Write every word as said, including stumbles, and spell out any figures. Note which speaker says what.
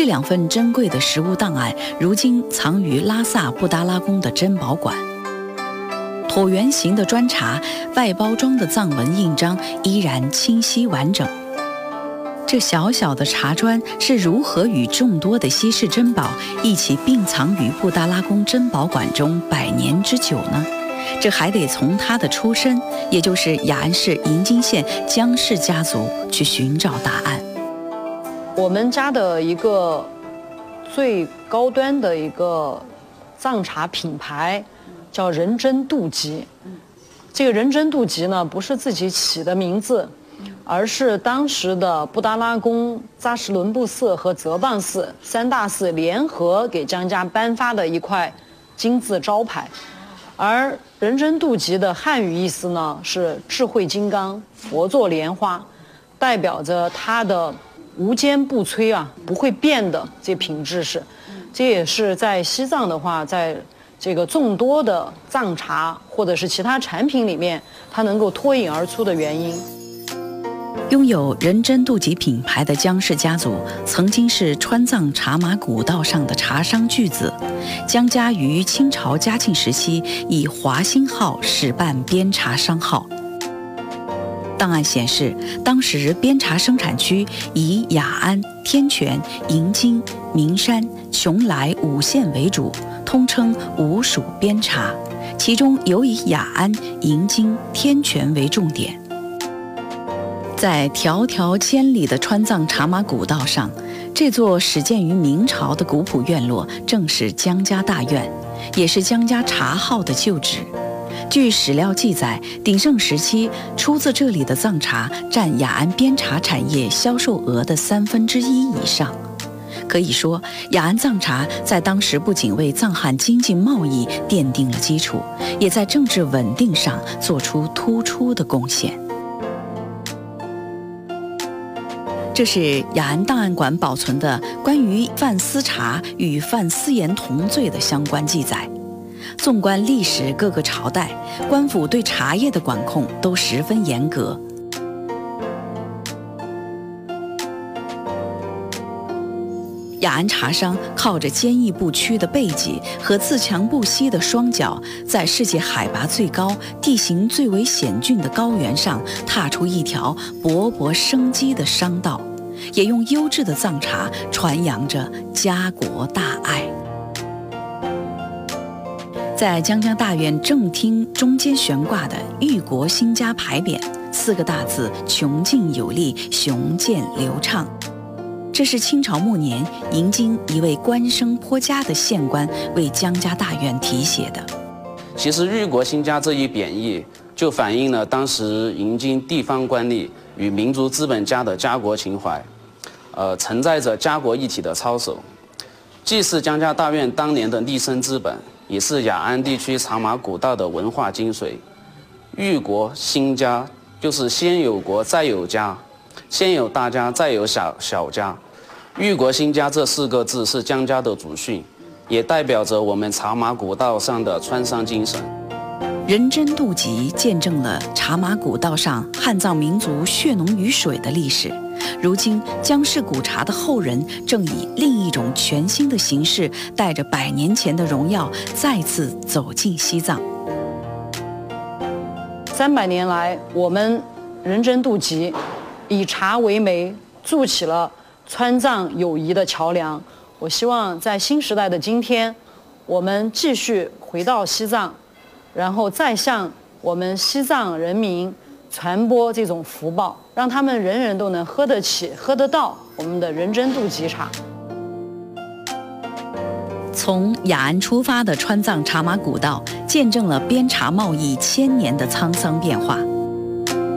Speaker 1: 两份珍贵的实物档案，如今藏于拉萨布达拉宫的珍宝馆。椭圆形的砖茶，外包装的藏文印章依然清晰完整。这小小的茶砖是如何与众多的稀世珍宝一起并藏于布达拉宫珍宝馆中百年之久呢？这还得从它的出身，也就是雅安市银津县江氏家族去寻找答案。
Speaker 2: 我们家的一个最高端的一个藏茶品牌叫仁真度集。这个仁真度集呢，不是自己起的名字，而是当时的布达拉宫、扎什伦布寺和泽邦寺三大寺联合给江家颁发的一块金字招牌。而仁真度集的汉语意思呢是智慧金刚、佛座莲花，代表着它的无坚不摧啊，不会变的这品质是。这也是在西藏的话，在这个众多的藏茶或者是其他产品里面，它能够脱颖而出的原因。
Speaker 1: 拥有仁真度集品牌的江氏家族，曾经是川藏茶马古道上的茶商巨子。江家于清朝嘉庆时期以华兴号始办边茶商号。档案显示，当时边茶生产区以雅安、天全、银津、名山、邛崃五县为主，通称五属边茶，其中尤以雅安、银津、天全为重点。在迢迢千里的川藏茶马古道上，这座始建于明朝的古朴院落正是江家大院，也是江家茶号的旧址。据史料记载，鼎盛时期出自这里的藏茶占雅安边茶产业销售额的三分之一以上。可以说，雅安藏茶在当时不仅为藏汉经济贸易奠定了基础，也在政治稳定上做出突出的贡献。这是雅安档案馆保存的关于范思茶与范思言同罪的相关记载。纵观历史各个朝代，官府对茶叶的管控都十分严格。雅安茶商靠着坚毅不屈的背脊和自强不息的双脚，在世界海拔最高、地形最为险峻的高原上，踏出一条勃勃生机的商道，也用优质的藏茶传扬着家国大爱。在江家大院正厅中间悬挂的裕国兴家牌匾，四个大字穷尽有力，雄健流畅。这是清朝末年银津一位官声颇佳的县官为江家大院题写的。
Speaker 3: 其实裕国兴家这一匾义就反映了当时银津地方官吏与民族资本家的家国情怀，呃，承载着家国一体的操守，既是江家大院当年的立身之本，也是雅安地区茶马古道的文化精髓。裕国兴家就是先有国再有家，先有大家再有小小家。裕国兴家这四个字是江家的祖训，也代表着我们茶马古道上的川商精神。
Speaker 1: 仁真度集见证了茶马古道上汉藏民族血浓于水的历史。如今江氏古茶的后人正以另一种全新的形式，带着百年前的荣耀再次走进西藏。
Speaker 2: 三百年来，我们仁真度集以茶为媒，筑起了川藏友谊的桥梁。我希望在新时代的今天，我们继续回到西藏，然后再向我们西藏人民传播这种福报，让他们人人都能喝得起、喝得到我们的仁真度集茶。
Speaker 1: 从雅安出发的川藏茶马古道，见证了边茶贸易千年的沧桑变化。